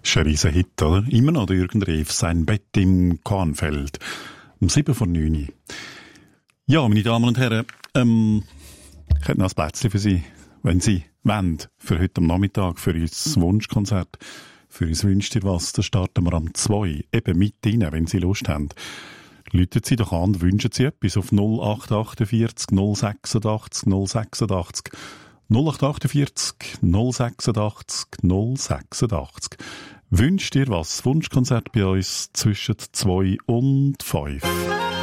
Das ist ein riesen Hit, oder? Immer noch der Jürgen Drews, sein Bett im Kornfeld. Um 7:09. Ja, meine Damen und Herren, ich hätte noch ein Plätzchen für Sie, wenn Sie wollen, für heute am Nachmittag, für unser Wunschkonzert, für uns «Wünscht ihr was», da starten wir am 2, eben mit rein, wenn Sie Lust haben. Läuten Sie doch an, wünschen Sie etwas auf 0848 086 086 0848 086 086. Wünscht ihr was? Wunschkonzert bei uns zwischen 2 und 5.